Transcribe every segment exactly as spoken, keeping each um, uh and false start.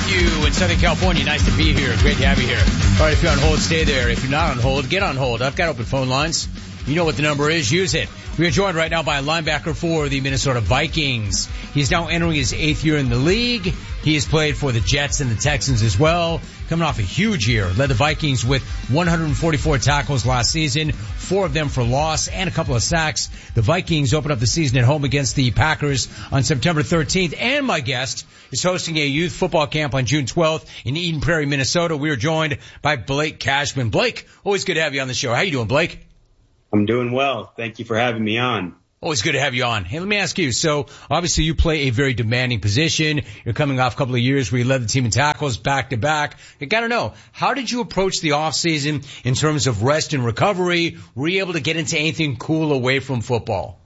with you in Southern California. Nice to be here. Great to have you here. All right, if you're on hold, stay there. If you're not on hold, get on hold. I've got open phone lines. You know what the number is. Use it. We are joined right now by a linebacker for the Minnesota Vikings. He's now entering his eighth year in the league. He has played for the Jets and the Texans as well. Coming off a huge year. Led the Vikings with one hundred forty-four tackles last season, four of them for loss and a couple of sacks. The Vikings open up the season at home against the Packers on September thirteenth. And my guest is hosting a youth football camp on June twelfth in Eden Prairie, Minnesota. We are joined by Blake Cashman. Blake, always good to have you on the show. How you doing, Blake? I'm doing well. Thank you for having me on. Always good to have you on. Hey, let me ask you. So, obviously, you play a very demanding position. You're coming off a couple of years where you led the team in tackles back to back. I gotta know, how did you approach the off season in terms of rest and recovery? Were you able to get into anything cool away from football?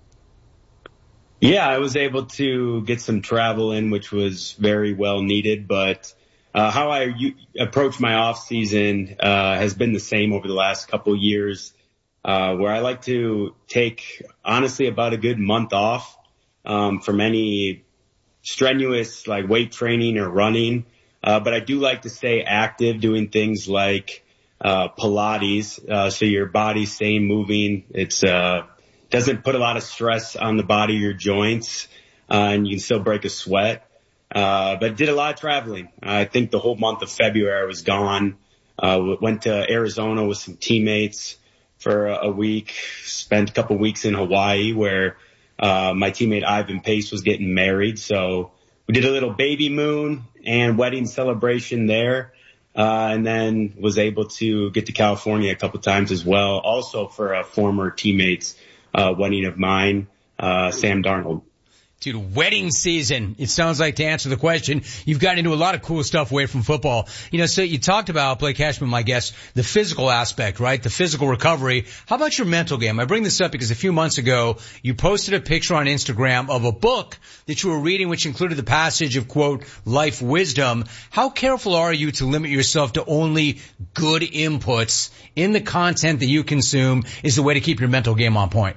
Yeah, I was able to get some travel in, which was very well needed. But uh, how I u- approach my off season uh, has been the same over the last couple of years. Uh, where I like to take, honestly, about a good month off, um, from any strenuous, like, weight training or running. Uh, but I do like to stay active doing things like, uh, Pilates, uh, so your body's staying moving. It's, uh, doesn't put a lot of stress on the body or your joints, uh, and you can still break a sweat. Uh, but did a lot of traveling. I think the whole month of February I was gone, uh, went to Arizona with some teammates for a week, spent a couple weeks in Hawaii where, uh, my teammate Ivan Pace was getting married. So we did a little baby moon and wedding celebration there. Uh, and then was able to get to California a couple times as well. Also for a former teammate's, uh, wedding of mine, uh, Sam Darnold. Dude, wedding season. It sounds like, to answer the question, you've gotten into a lot of cool stuff away from football. You know, so you talked about, Blake Cashman, my guest, the physical aspect, right? The physical recovery. How about your mental game? I bring this up because a few months ago, you posted a picture on Instagram of a book that you were reading, which included the passage of, quote, life wisdom. How careful are you to limit yourself to only good inputs in the content that you consume is the way to keep your mental game on point?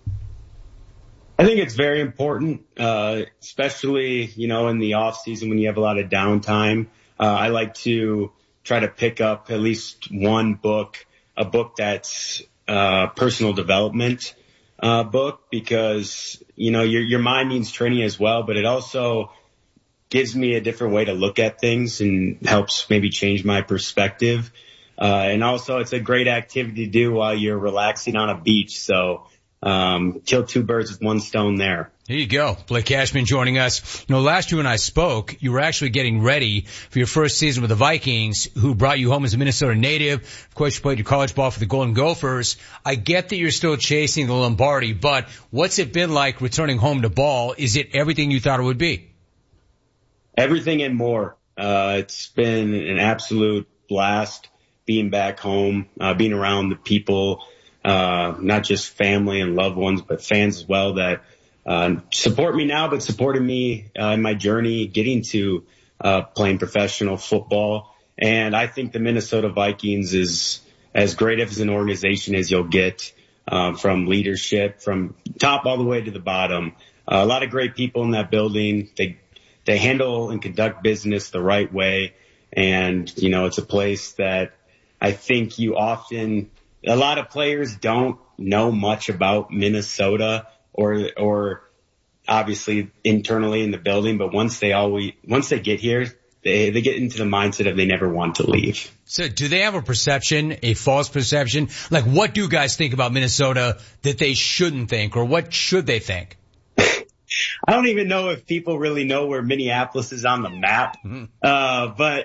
I think it's very important, uh, especially, you know, in the off season when you have a lot of downtime. Uh, I like to try to pick up at least one book, a book that's, uh, personal development, uh, book because, you know, your, your mind needs training as well, but it also gives me a different way to look at things and helps maybe change my perspective. Uh, and also it's a great activity to do while you're relaxing on a beach. So, Um, kill two birds with one stone there. There you go. Blake Cashman joining us. You know, last you and I spoke, you were actually getting ready for your first season with the Vikings, who brought you home as a Minnesota native. Of course, you played your college ball for the Golden Gophers. I get that you're still chasing the Lombardi, but what's it been like returning home to ball? Is it everything you thought it would be? Everything and more. Uh, it's been an absolute blast being back home, uh, being around the people, Uh, not just family and loved ones, but fans as well that, uh, support me now, but supported me, uh, in my journey getting to, uh, playing professional football. And I think the Minnesota Vikings is as great as an organization as you'll get, uh, from leadership, from top all the way to the bottom. Uh, a lot of great people in that building. They, they handle and conduct business the right way. And, you know, it's a place that I think you often, a lot of players don't know much about Minnesota or, or obviously internally in the building, but once they always, once they get here, they, they get into the mindset of they never want to leave. So do they have a perception, a false perception? Like, what do guys think about Minnesota that they shouldn't think, or what should they think? I don't even know if people really know where Minneapolis is on the map. Mm-hmm. Uh, but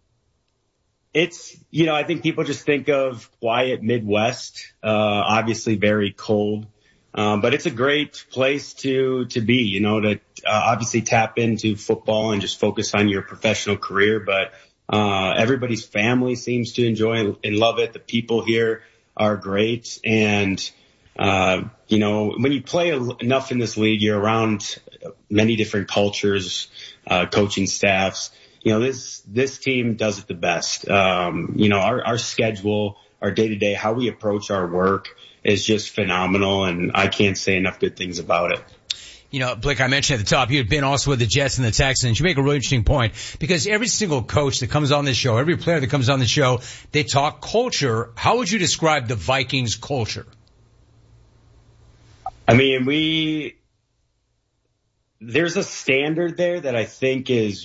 it's, you know, I think people just think of quiet Midwest, uh, obviously very cold. Um, but it's a great place to, to be, you know, to, uh, obviously tap into football and just focus on your professional career. But, uh, everybody's family seems to enjoy and love it. The people here are great. And, uh, you know, when you play enough in this league, you're around many different cultures, uh, coaching staffs. You know, this, this team does it the best. Um, you know, our, our schedule, our day to day, how we approach our work is just phenomenal. And I can't say enough good things about it. You know, Blake, I mentioned at the top, you had been also with the Jets and the Texans. You make a really interesting point because every single coach that comes on this show, every player that comes on the show, they talk culture. How would you describe the Vikings culture? I mean, we, there's a standard there that I think is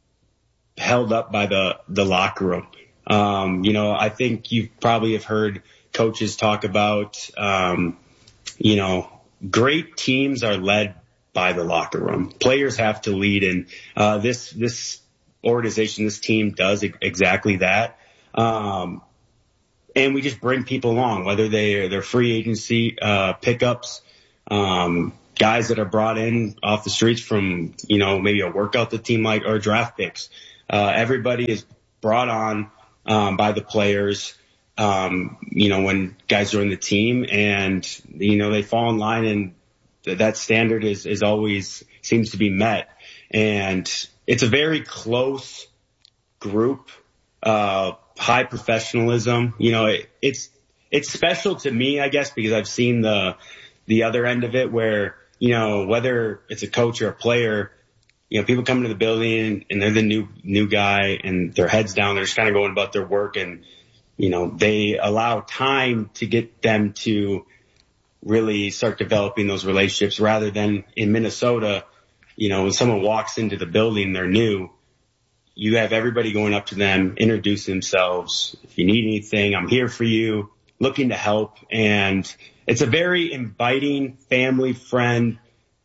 held up by the, the locker room. Um, you know, I think you probably have heard coaches talk about, um, you know, great teams are led by the locker room. Players have to lead, and uh, this this organization, this team does exactly that. Um, and we just bring people along, whether they they're free agency uh, pickups, um, guys that are brought in off the streets from, you know, maybe a workout the team like, or draft picks. Uh, everybody is brought on um, by the players. Um, you know, when guys join the team, and you know they fall in line, and that standard is, is always seems to be met. And it's a very close group, uh, high professionalism. You know, it, it's, it's special to me, I guess, because I've seen the, the other end of it where, you know, whether it's a coach or a player, you know, people come into the building and they're the new, new guy and their heads down. They're just kind of going about their work, and, you know, they allow time to get them to really start developing those relationships, rather than in Minnesota, you know, when someone walks into the building, they're new, you have everybody going up to them, introduce themselves. If you need anything, I'm here for you, looking to help. And it's a very inviting, family friend,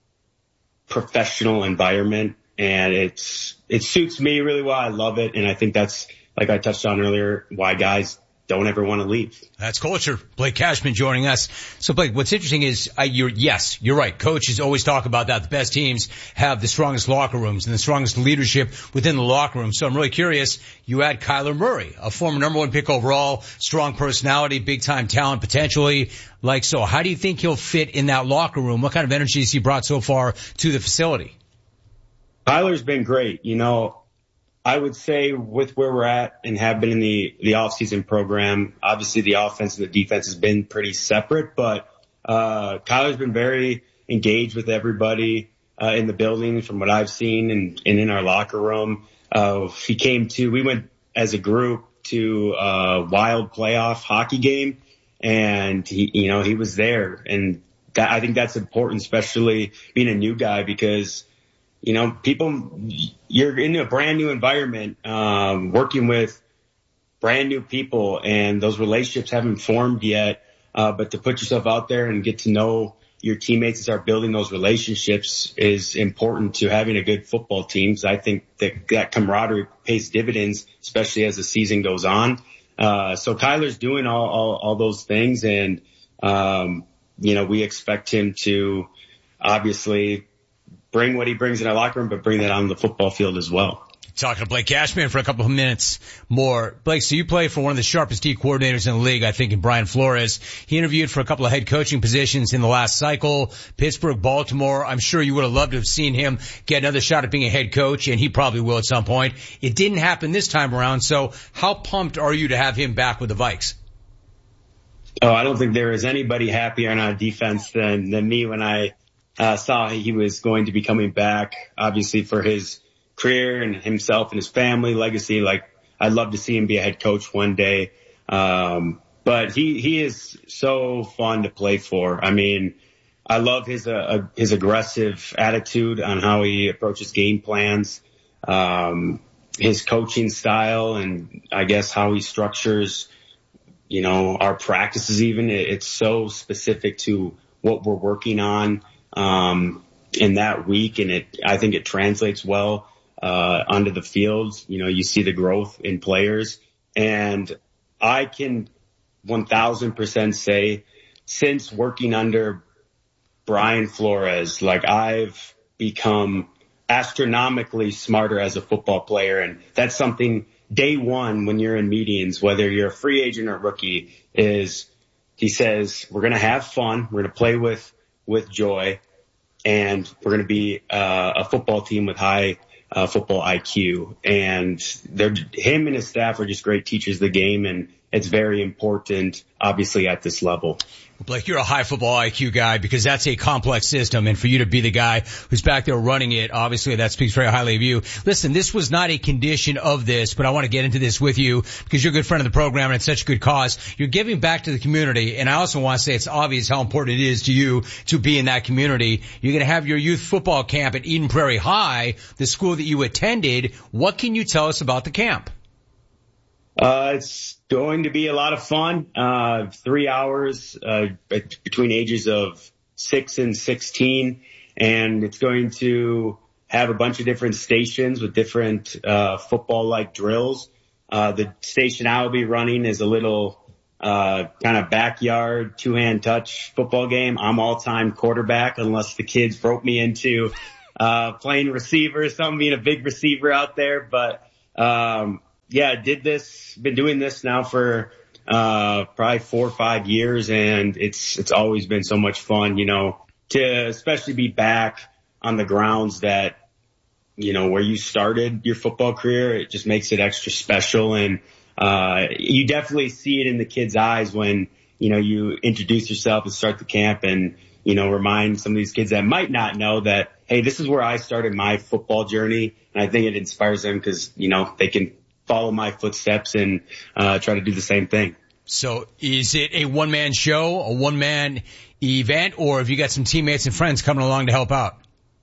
professional environment. And it's, it suits me really well. I love it. And I think that's, like I touched on earlier, why guys don't ever want to leave. That's culture. Blake Cashman joining us. So Blake, what's interesting is, uh, you're, yes, you're right. Coaches always talk about that. The best teams have the strongest locker rooms and the strongest leadership within the locker room. So I'm really curious. You add Kyler Murray, a former number one pick overall, strong personality, big time talent potentially. Like, so how do you think he'll fit in that locker room? What kind of energy has he brought so far to the facility? Kyler's been great. You know, I would say with where we're at and have been in the, the off-season program, obviously the offense and the defense has been pretty separate, but, uh, Kyler's been very engaged with everybody, uh, in the building from what I've seen and, and in our locker room. Uh, he came to, we went as a group to a Wild playoff hockey game, and he, you know, he was there. And that, I think that's important, especially being a new guy, because you know, people, you're in a brand new environment, um, working with brand new people, and those relationships haven't formed yet. Uh, but to put yourself out there and get to know your teammates and start building those relationships is important to having a good football team. So I think that that camaraderie pays dividends, especially as the season goes on. Uh, so Kyler's doing all, all, all those things, and, um, you know, we expect him to obviously bring what he brings in our locker room, but bring that on the football field as well. Talking to Blake Cashman for a couple of minutes more. Blake, so you play for one of the sharpest D coordinators in the league, I think, in Brian Flores. He interviewed for a couple of head coaching positions in the last cycle, Pittsburgh, Baltimore. I'm sure you would have loved to have seen him get another shot at being a head coach, and he probably will at some point. It didn't happen this time around, so how pumped are you to have him back with the Vikes? Oh, I don't think there is anybody happier on our defense than, than me when I Uh, saw he was going to be coming back, obviously for his career and himself and his family legacy. Like, I'd love to see him be a head coach one day. Um, but he, he is so fun to play for. I mean, I love his, uh, his aggressive attitude on how he approaches game plans, um, his coaching style, and I guess how he structures, you know, our practices even. It's so specific to what we're working on um in that week, and it I think it translates well uh onto the field. You know, you see the growth in players, and I can one thousand percent say since working under Brian Flores, like, I've become astronomically smarter as a football player. And that's something day one when you're in meetings, whether you're a free agent or rookie, is he says, we're going to have fun. We're going to play with with joy, and we're going to be uh, a football team with high uh, football I Q. And they're, him and his staff are just great teachers of the game, and it's very important, obviously, at this level. Blake, you're a high football I Q guy because that's a complex system, and for you to be the guy who's back there running it, obviously that speaks very highly of you. Listen, this was not a condition of this, but I want to get into this with you because you're a good friend of the program and it's such a good cause. You're giving back to the community, and I also want to say it's obvious how important it is to you to be in that community. You're going to have your youth football camp at Eden Prairie High, the school that you attended. What can you tell us about the camp? Uh, it's going to be a lot of fun. Uh, three hours, uh, between ages of six and sixteen. And it's going to have a bunch of different stations with different, uh, football-like drills. Uh, the station I'll be running is a little, uh, kind of backyard two-hand touch football game. I'm all-time quarterback unless the kids broke me into, uh, playing receiver or something, being a big receiver out there. But, um, yeah, did this, been doing this now for, uh, probably four or five years, and it's, it's always been so much fun, you know, to especially be back on the grounds that, you know, where you started your football career. It just makes it extra special. And, uh, you definitely see it in the kids' eyes when, you know, you introduce yourself and start the camp and, you know, remind some of these kids that might not know that, hey, this is where I started my football journey. And I think it inspires them because, you know, they can follow my footsteps and uh try to do the same thing. So is it a one-man show, a one-man event, or have you got some teammates and friends coming along to help out?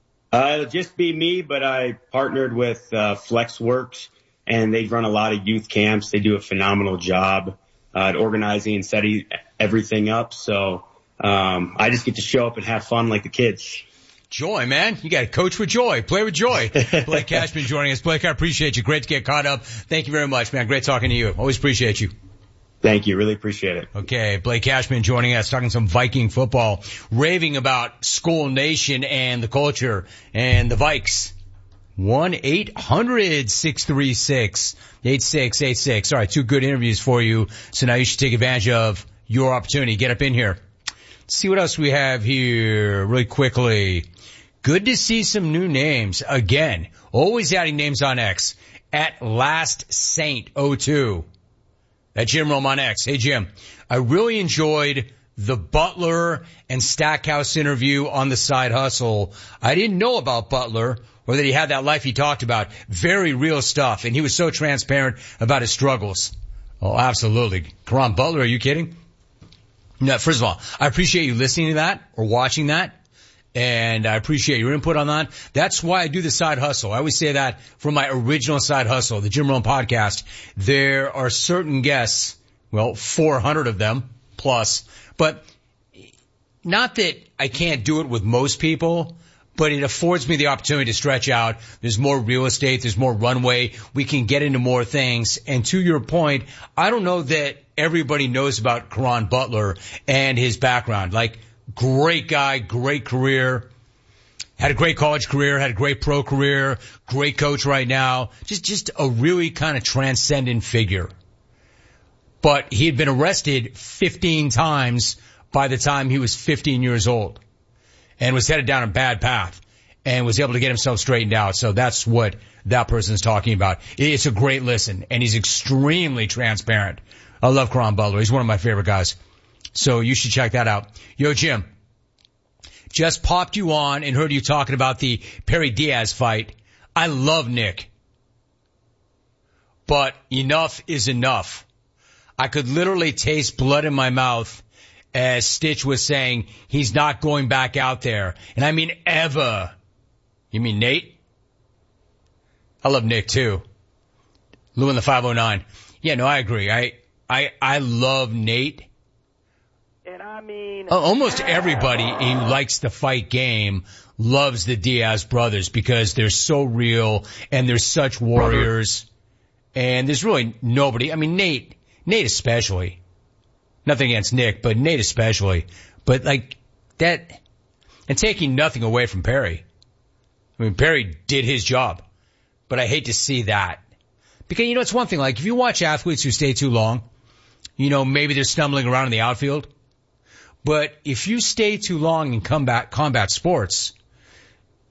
Uh it'll just be me, but I partnered with uh FlexWorks, and they run a lot of youth camps. They do a phenomenal job uh, at organizing and setting everything up. So um I just get to show up and have fun like the kids. Joy, man. You got to coach with joy. Play with joy. Blake Cashman joining us. Blake, I appreciate you. Great to get caught up. Thank you very much, man. Great talking to you. Always appreciate you. Thank you. Really appreciate it. Okay. Blake Cashman joining us, talking some Viking football, raving about Skull Nation and the culture and the Vikes. one eight hundred six three six eight six eight six. All right. Two good interviews for you. So now you should take advantage of your opportunity. Get up in here. Let's see what else we have here really quickly. Good to see some new names. Again, always adding names on X. At Last Saint oh two. At Jim Rome on X. Hey, Jim. I really enjoyed the Butler and Stackhouse interview on the Side Hustle. I didn't know about Butler or that he had that life he talked about. Very real stuff. And he was so transparent about his struggles. Oh, absolutely. Caron Butler, are you kidding? No, first of all, I appreciate you listening to that or watching that. And I appreciate your input on that. That's why I do the Side Hustle. I always say that for my original Side Hustle, the Jim Rome podcast. There are certain guests, well, four hundred of them plus, but not that I can't do it with most people, but it affords me the opportunity to stretch out. There's more real estate. There's more runway. We can get into more things. And to your point, I don't know that everybody knows about Caron Butler and his background. Like, great guy, great career, had a great college career, had a great pro career, great coach right now. Just, just a really kind of transcendent figure. But he had been arrested fifteen times by the time he was fifteen years old and was headed down a bad path and was able to get himself straightened out. So that's what that person's talking about. It's a great listen, and he's extremely transparent. I love Caron Butler. He's one of my favorite guys. So you should check that out. Yo, Jim, just popped you on and heard you talking about the Perry Diaz fight. I love Nick, but enough is enough. I could literally taste blood in my mouth as Stitch was saying he's not going back out there. And I mean ever. You mean Nate? I love Nick too. Lou in the five oh nine. Yeah, no, I agree. I, I, I love Nate. And I mean, almost everybody who likes the fight game loves the Diaz brothers because they're so real and they're such warriors. And there's really nobody. I mean, Nate, Nate especially. Nothing against Nick, but Nate especially. But like that, and taking nothing away from Perry. I mean, Perry did his job, but I hate to see that. Because, you know, it's one thing, like if you watch athletes who stay too long, you know, maybe they're stumbling around in the outfield. But if you stay too long in combat, combat sports,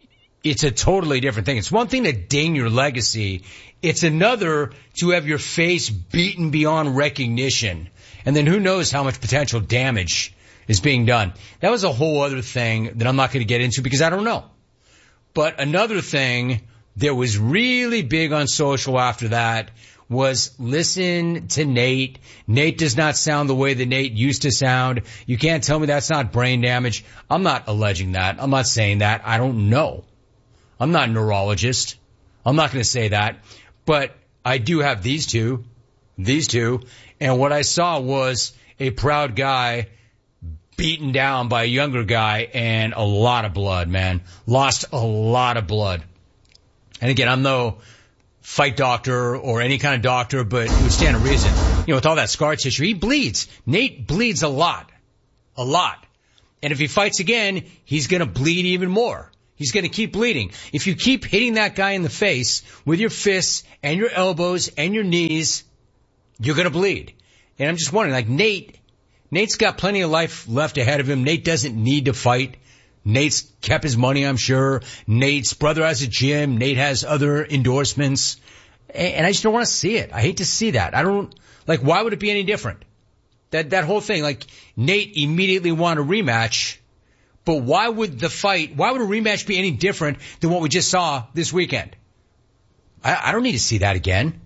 it's a totally different thing. It's one thing to ding your legacy. It's another to have your face beaten beyond recognition. And then who knows how much potential damage is being done. That was a whole other thing that I'm not going to get into because I don't know. But another thing that was really big on social after that was listen to Nate. Nate does not sound the way that Nate used to sound. You can't tell me that's not brain damage. I'm not alleging that. I'm not saying that. I don't know. I'm not a neurologist. I'm not going to say that. But I do have these two, these two. And what I saw was a proud guy beaten down by a younger guy and a lot of blood, man. Lost a lot of blood. And again, I'm no fight doctor or any kind of doctor, but it would stand to reason. You know, with all that scar tissue, he bleeds. Nate bleeds a lot. A lot. And if he fights again, he's going to bleed even more. He's going to keep bleeding. If you keep hitting that guy in the face with your fists and your elbows and your knees, you're going to bleed. And I'm just wondering, like Nate, Nate's got plenty of life left ahead of him. Nate doesn't need to fight. Nate's kept his money, I'm sure. Nate's brother has a gym. Nate has other endorsements. And I just don't want to see it. I hate to see that. I don't, like, why would it be any different? That, that whole thing, like, Nate immediately wanted a rematch. But why would the fight, why would a rematch be any different than what we just saw this weekend? I, I don't need to see that again.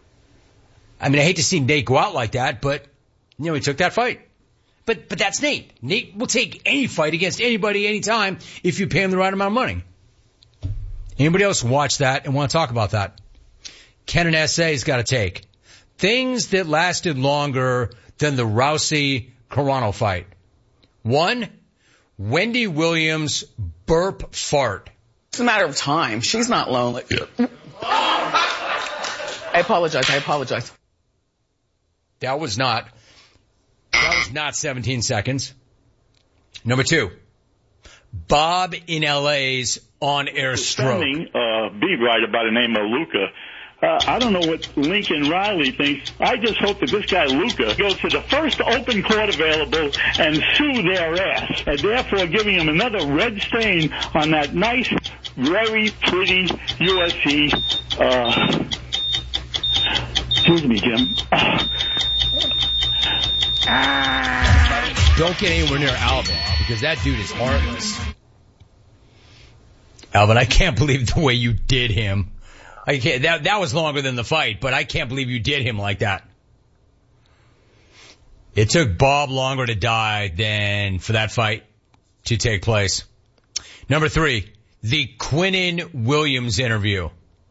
I mean, I hate to see Nate go out like that, but, you know, he took that fight. But, but that's Nate. Nate will take any fight against anybody, anytime, if you pay him the right amount of money. Anybody else watch that and want to talk about that? Ken and S A's got to take. Things that lasted longer than the Rousey-Carano fight. One, Wendy Williams burp fart. It's a matter of time. She's not lonely. I apologize. I apologize. That was not, that was not seventeen seconds. Number two, Bob in L A's on-air stroke. Standing, uh, beat writer by the name of Luca. Uh, I don't know what Lincoln Riley thinks. I just hope that this guy Luca goes to the first open court available and sue their ass, and therefore giving him another red stain on that nice, very pretty U S C. Uh, excuse me, Jim. Uh, Don't get anywhere near Alvin because that dude is heartless. Alvin, I can't believe the way you did him. I can't, that, that was longer than the fight, but I can't believe you did him like that. It took Bob longer to die than for that fight to take place. Number three, the Quinnen Williams interview.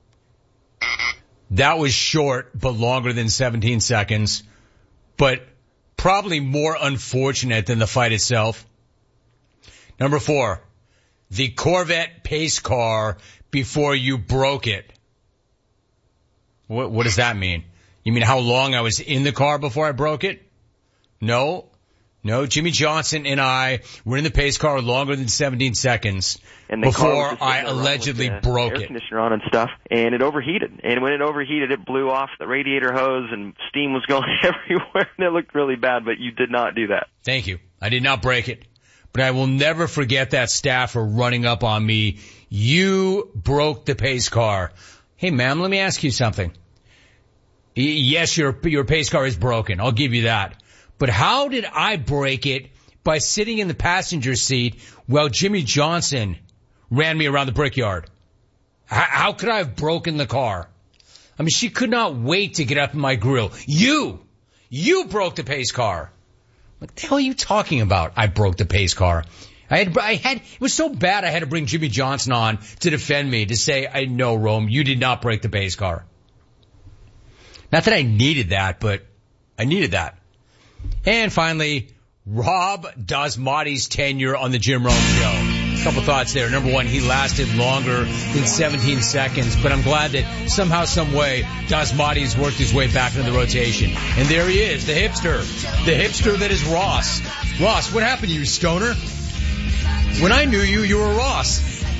That was short, but longer than seventeen seconds, but probably more unfortunate than the fight itself. Number four, the Corvette pace car before you broke it. What, what does that mean? You mean how long I was in the car before I broke it? No. No, Jimmy Johnson and I were in the pace car longer than seventeen seconds and the before I allegedly with the broke air it. Conditioner on and stuff, and it overheated. And when it overheated, it blew off the radiator hose, and steam was going everywhere, and it looked really bad, but you did not do that. Thank you. I did not break it. But I will never forget that staffer running up on me. You broke the pace car. Hey, ma'am, let me ask you something. Y- yes, your your pace car is broken. I'll give you that. But how did I break it by sitting in the passenger seat while Jimmy Johnson ran me around the brickyard? H- how could I have broken the car? I mean, she could not wait to get up in my grill. You! You broke the pace car. What the hell are you talking about? I broke the pace car. I had, I had, it was so bad I had to bring Jimmy Johnson on to defend me, to say, I know, Rome, you did not break the pace car. Not that I needed that, but I needed that. And finally, Rob Dasmati's tenure on the Jim Rome Show. A couple thoughts there. Number one, he lasted longer than seventeen seconds, but I'm glad that somehow, some way, Dasmati's worked his way back into the rotation. And there he is, the hipster. The hipster that is Ross. Ross, what happened to you, stoner? When I knew you, you were Ross.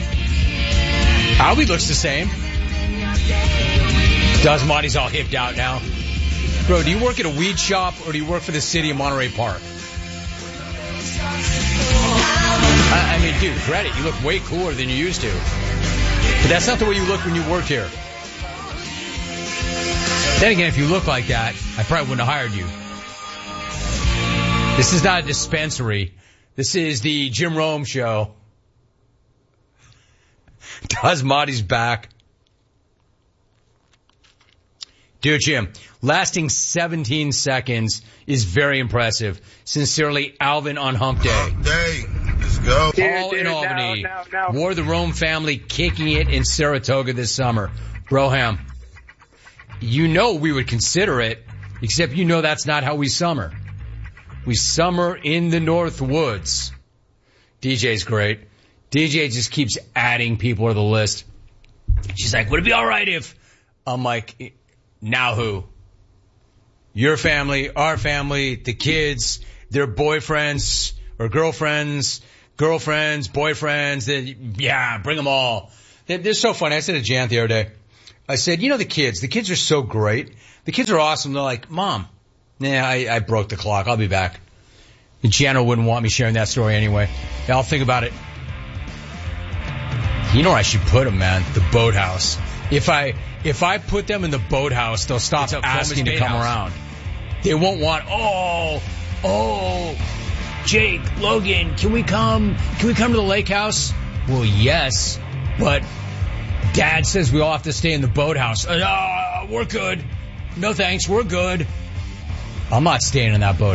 Albie looks the same. Dasmati's all hipped out now. Bro, do you work at a weed shop or do you work for the city of Monterey Park? I, I mean, dude, credit. You look way cooler than you used to. But that's not the way you look when you work here. Then again, if you look like that, I probably wouldn't have hired you. This is not a dispensary. This is the Jim Rome show. Dasmati's back. Dear Jim, lasting seventeen seconds is very impressive. Sincerely, Alvin on Hump Day. Hump Day. Let's go. Paul in Albany. No, no, no. Wore the Rome family kicking it in Saratoga this summer. Broham, you know we would consider it, except you know that's not how we summer. We summer in the North Woods. D J's great. D J just keeps adding people to the list. She's like, would it be all right if... I'm like, now who? Your family, our family, the kids, their boyfriends or girlfriends, girlfriends, boyfriends. They, yeah, bring them all. They're, they're so funny. I said to Jan the other day, I said, you know the kids. The kids are so great. The kids are awesome. They're like, Mom, yeah, I, I broke the clock. I'll be back. And Jana wouldn't want me sharing that story anyway. Yeah, I'll think about it. You know where I should put them, man? The boathouse. If I if I put them in the boathouse, they'll stop asking to come around. They won't want, oh, oh, Jake, Logan, can we come? Can we come to the lake house? Well, yes, but Dad says we all have to stay in the boathouse. Uh, we're good. No thanks, we're good. I'm not staying in that boat.